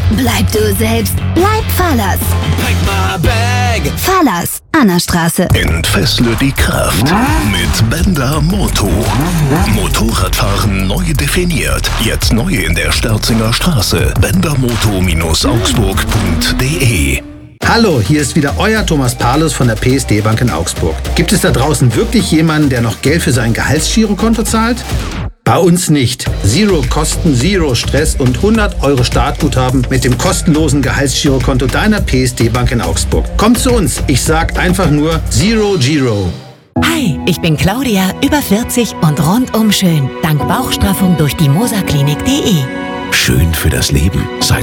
Bleib du selbst. Bleib Fallers. Pack my bag. Fallers, Annastraße. Entfessle die Kraft mit Benda Moto. Motorradfahren neu definiert. Jetzt neu in der Sterzinger Straße. bendermoto-augsburg.de. Hallo, hier ist wieder euer Thomas Pahlus von der PSD Bank in Augsburg. Gibt es da draußen wirklich jemanden, der noch Geld für sein Gehaltsgirokonto zahlt? Bei uns nicht. Zero Kosten, Zero Stress und 100 Euro Startguthaben mit dem kostenlosen Gehaltsgirokonto deiner PSD Bank in Augsburg. Kommt zu uns. Ich sag einfach nur Zero Giro. Hi, ich bin Claudia, über 40 und rundum schön. Dank Bauchstraffung durch die moserklinik.de. Schön für das Leben seit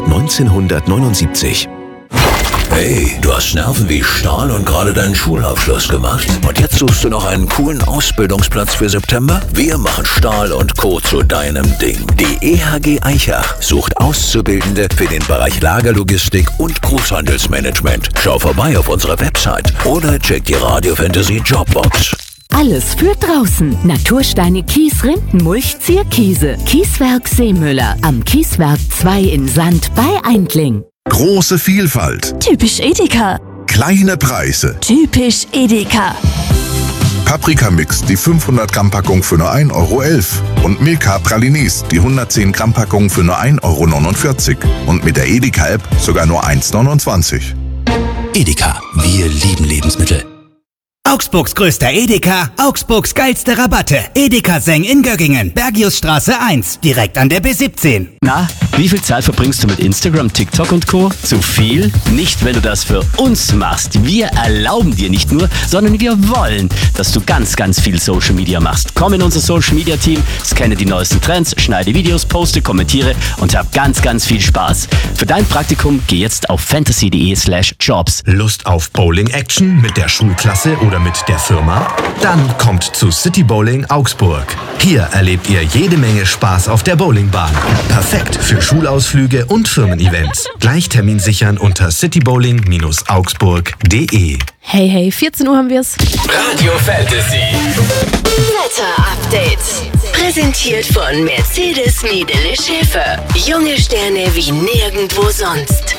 1979. Hey, du hast Nerven wie Stahl und gerade deinen Schulabschluss gemacht. Und jetzt suchst du noch einen coolen Ausbildungsplatz für September? Wir machen Stahl und Co. zu deinem Ding. Die EHG Eichach sucht Auszubildende für den Bereich Lagerlogistik und Großhandelsmanagement. Schau vorbei auf unserer Website oder check die Radio Fantasy Jobbox. Alles für draußen. Natursteine, Kies, Rindenmulch, Zierkiese. Kieswerk Seemüller. Am Kieswerk 2 in Sand bei Eindling. Große Vielfalt, Typisch Edeka. kleine Preise. Typisch Edeka. Paprikamix, die 500 Gramm Packung für nur 1,11 Euro. Und Milka Pralines, die 110 Gramm Packung für nur 1,49 Euro. Und mit der Edeka-App sogar nur 1,29 €. Edeka, wir lieben Lebensmittel. Augsburgs größter Edeka, Augsburgs geilste Rabatte. Edeka Seng in Göggingen, Bergiusstraße 1, direkt an der B17. Na, wie viel Zeit verbringst du mit Instagram, TikTok und Co.? Zu viel? Nicht, wenn du das für uns machst. Wir erlauben dir nicht nur, sondern wir wollen, dass du ganz, ganz viel Social Media machst. Komm in unser Social Media Team, scanne die neuesten Trends, schneide Videos, poste, kommentiere und hab ganz, ganz viel Spaß. Für dein Praktikum geh jetzt auf fantasy.de/jobs. Lust auf Bowling-Action mit der Schulklasse oder mit der Firma? Dann kommt zu City Bowling Augsburg. Hier erlebt ihr jede Menge Spaß auf der Bowlingbahn. Perfekt für Schulausflüge und Firmen-Events. Gleich Termin sichern unter citybowling-augsburg.de. Hey, 14 Uhr haben wir's. Radio Fantasy. Wetter Update. Präsentiert von Mercedes Medele Schäfer. Junge Sterne wie nirgendwo sonst.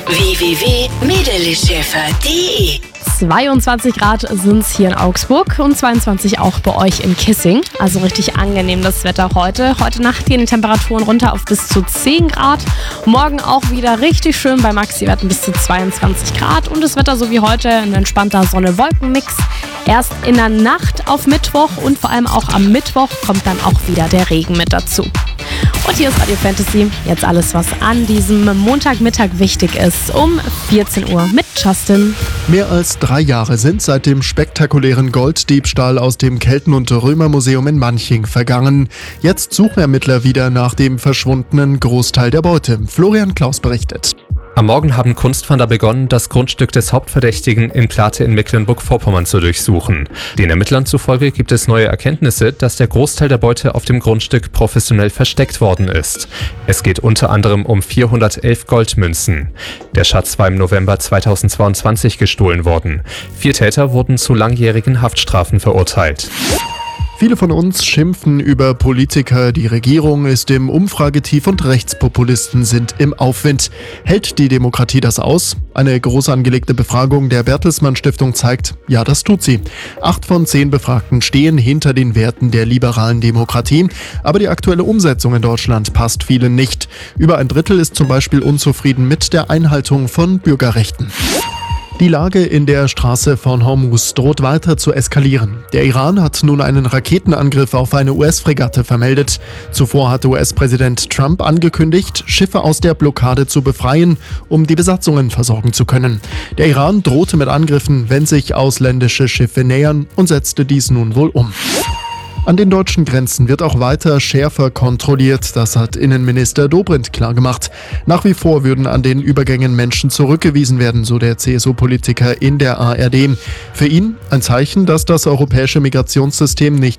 www.medeleschäfer.de. 22 Grad sind es hier in Augsburg und 22 auch bei euch in Kissing. Also richtig angenehm das Wetter heute. Heute Nacht gehen die Temperaturen runter auf bis zu 10 Grad. Morgen auch wieder richtig schön bei Maxi-Werten bis zu 22 Grad. Und das Wetter so wie heute, ein entspannter Sonne-Wolken-Mix. Erst in der Nacht auf Mittwoch und vor allem auch am Mittwoch kommt dann auch wieder der Regen mit dazu. Und hier ist Radio Fantasy. Jetzt alles, was an diesem Montagmittag wichtig ist. Um 14 Uhr mit Justin. Mehr als 3 Jahre sind seit dem spektakulären Golddiebstahl aus dem Kelten- und Römermuseum in Manching vergangen. Jetzt suchen Ermittler wieder nach dem verschwundenen Großteil der Beute. Florian Klaus berichtet. Am Morgen haben Kunstfahnder begonnen, das Grundstück des Hauptverdächtigen in Plate in Mecklenburg-Vorpommern zu durchsuchen. Den Ermittlern zufolge gibt es neue Erkenntnisse, dass der Großteil der Beute auf dem Grundstück professionell versteckt worden ist. Es geht unter anderem um 411 Goldmünzen. Der Schatz war im November 2022 gestohlen worden. 4 Täter wurden zu langjährigen Haftstrafen verurteilt. Viele von uns schimpfen über Politiker, die Regierung ist im Umfragetief und Rechtspopulisten sind im Aufwind. Hält die Demokratie das aus? Eine groß angelegte Befragung der Bertelsmann Stiftung zeigt, ja, das tut sie. 8 von 10 Befragten stehen hinter den Werten der liberalen Demokratie, aber die aktuelle Umsetzung in Deutschland passt vielen nicht. Über ein Drittel ist zum Beispiel unzufrieden mit der Einhaltung von Bürgerrechten. Die Lage in der Straße von Hormuz droht weiter zu eskalieren. Der Iran hat nun einen Raketenangriff auf eine US-Fregatte vermeldet. Zuvor hatte US-Präsident Trump angekündigt, Schiffe aus der Blockade zu befreien, um die Besatzungen versorgen zu können. Der Iran drohte mit Angriffen, wenn sich ausländische Schiffe nähern und setzte dies nun wohl um. An den deutschen Grenzen wird auch weiter schärfer kontrolliert, das hat Innenminister Dobrindt klargemacht. Nach wie vor würden an den Übergängen Menschen zurückgewiesen werden, so der CSU-Politiker in der ARD. Für ihn ein Zeichen, dass das europäische Migrationssystem nicht